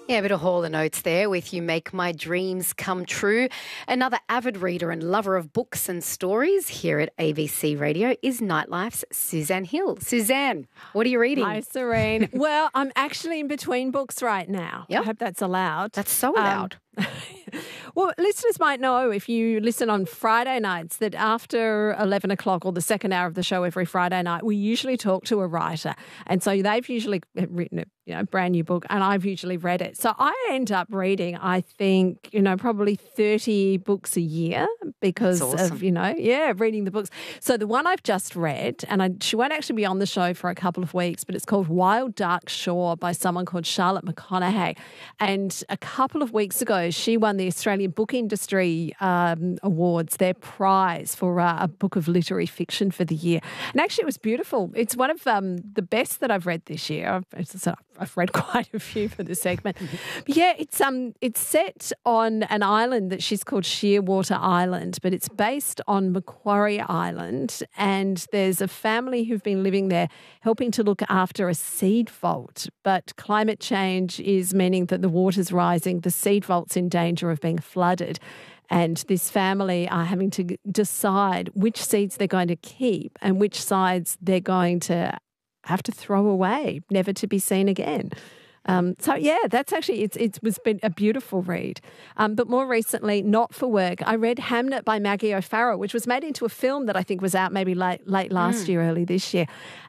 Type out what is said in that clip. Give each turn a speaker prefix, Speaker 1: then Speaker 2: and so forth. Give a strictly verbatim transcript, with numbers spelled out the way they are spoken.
Speaker 1: Yeah, a bit of Hall and Oates there with You Make My Dreams Come True. Another avid reader and lover of books and stories here at A B C Radio is Nightlife's Suzanne Hill. Suzanne, what are you reading?
Speaker 2: Hi, Serene. Well, I'm actually in between books right now.
Speaker 1: Yep.
Speaker 2: I hope that's allowed.
Speaker 1: That's so allowed.
Speaker 2: Um, well, listeners might know if you listen on Friday nights that after eleven o'clock or the second hour of the show every Friday night, we usually talk to a writer. And so they've usually written a you know, brand new book and I've usually read it. So I end up reading, I think, you know, probably thirty books a year because
Speaker 1: awesome.
Speaker 2: of, you know, yeah, reading the books. So the one I've just read, and I, she won't actually be on the show for a couple of weeks, but it's called Wild Dark Shore by someone called Charlotte McConaughey. And a couple of weeks ago, she won the Australian Book Industry um, Awards, their prize for uh, a book of literary fiction for the year. And actually, it was beautiful. It's one of um, the best that I've read this year. I've, it's, I've read quite a few for the segment. But yeah, it's um, it's set on an island that she's called Shearwater Island, but it's based on Macquarie Island. And there's a family who've been living there helping to look after a seed vault. But climate change is meaning that the water's rising, the seed vault's in danger of being flooded. And this family are having to decide which seeds they're going to keep and which sides they're going to have to throw away, never to be seen again. Um, so, yeah, that's actually, it's, it was been a beautiful read. Um, but more recently, not for work, I read Hamnet by Maggie O'Farrell, which was made into a film that I think was out maybe late, late last mm. year, early this year.